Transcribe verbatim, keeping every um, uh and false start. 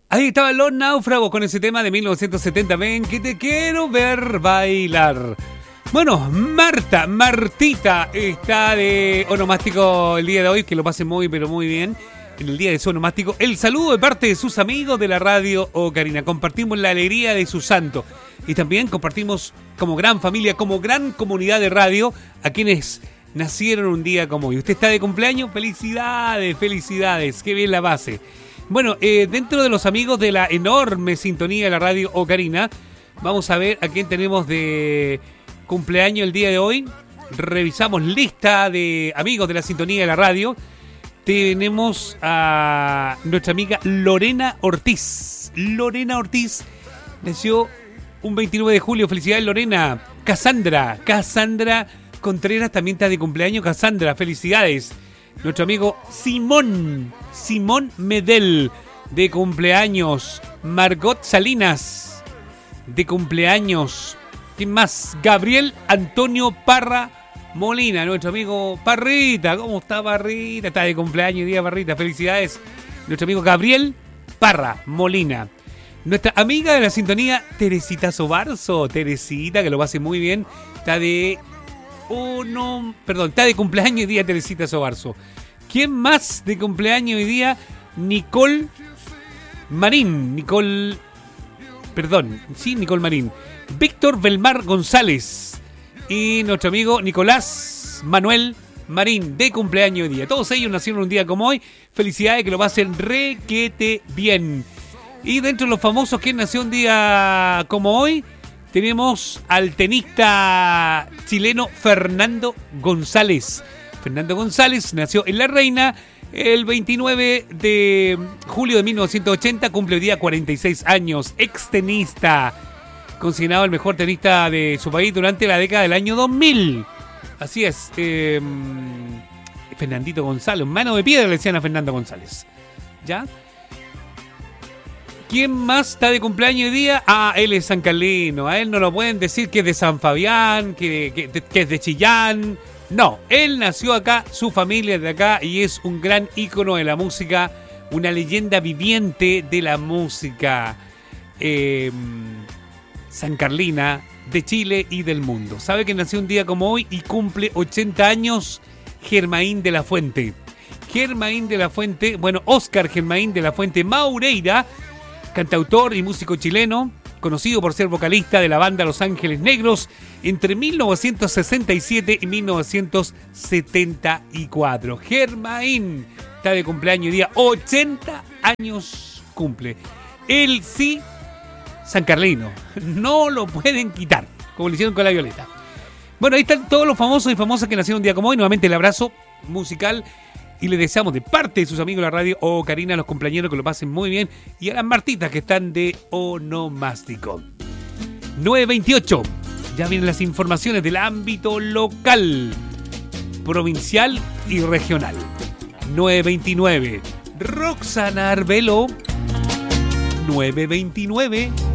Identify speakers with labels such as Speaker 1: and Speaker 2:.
Speaker 1: Ahí estaban Los Náufragos con ese tema de mil novecientos setenta. Ven que te quiero ver bailar. Bueno, Marta, Martita está de onomástico el día de hoy. Que lo pase muy, pero muy bien en el día de su onomástico. El saludo de parte de sus amigos de la radio Ocarina. Compartimos la alegría de su santo. Y también compartimos como gran familia, como gran comunidad de radio a quienes nacieron un día como hoy. ¿Usted está de cumpleaños? Felicidades, felicidades. Qué bien la base. Bueno, eh, dentro de los amigos de la enorme sintonía de la radio Ocarina, vamos a ver a quién tenemos de cumpleaños el día de hoy. Revisamos lista de amigos de la sintonía de la radio. Tenemos a nuestra amiga Lorena Ortiz. Lorena Ortiz nació un veintinueve de julio. Felicidades, Lorena. Cassandra, Cassandra Contreras también está de cumpleaños. Cassandra, felicidades. Nuestro amigo Simón, Simón Medel, de cumpleaños. Margot Salinas, de cumpleaños. ¿Quién más? Gabriel Antonio Parra Molina, nuestro amigo Parrita. ¿Cómo está Parrita? Está de cumpleaños hoy día, Parrita. Felicidades. Nuestro amigo Gabriel Parra Molina. Nuestra amiga de la sintonía, Teresita Sobarzo. Teresita, que lo hace muy bien. Está de... Oh, no, perdón, está de cumpleaños hoy día Teresita Sobarzo. ¿Quién más de cumpleaños hoy día? Nicole Marín. Nicole... Perdón, sí, Nicole Marín. Víctor Belmar González. Y nuestro amigo Nicolás Manuel Marín, de cumpleaños hoy día. Todos ellos nacieron un día como hoy. Felicidades, que lo pasen requete bien. Y dentro de los famosos, ¿quién nació un día como hoy? Tenemos al tenista chileno Fernando González. Fernando González nació en La Reina el veintinueve de julio de mil novecientos ochenta. Cumple hoy día cuarenta y seis años. Ex tenista. Considerado el mejor tenista de su país durante la década del año dos mil. Así es. Eh, Fernandito González. Mano de piedra le decían a Fernando González. ¿Ya? ¿Quién más está de cumpleaños hoy día? Ah, él es San Carlino. A él no lo pueden decir que es de San Fabián, que, que, que es de Chillán. No, él nació acá, su familia es de acá y es un gran ícono de la música, una leyenda viviente de la música eh, San Carlina de Chile y del mundo. ¿Sabe que nació un día como hoy y cumple ochenta años? Germaín de la Fuente. Germaín de la Fuente, bueno, Óscar Germaín de la Fuente Maureira, cantautor y músico chileno, conocido por ser vocalista de la banda Los Ángeles Negros entre mil novecientos sesenta y siete y mil novecientos setenta y cuatro. Germaín está de cumpleaños hoy día, ochenta años cumple. Él sí, San Carlino, no lo pueden quitar, como lo hicieron con la Violeta. Bueno, ahí están todos los famosos y famosas que nacieron un día como hoy. Nuevamente el abrazo musical. Y le deseamos de parte de sus amigos de la radio Ocarina, a los compañeros, que lo pasen muy bien. Y a las Martitas que están de onomástico. nueve veintiocho. Ya vienen las informaciones del ámbito local, provincial y regional. nueve veintinueve. Roxana Arbelo. nueve veintinueve.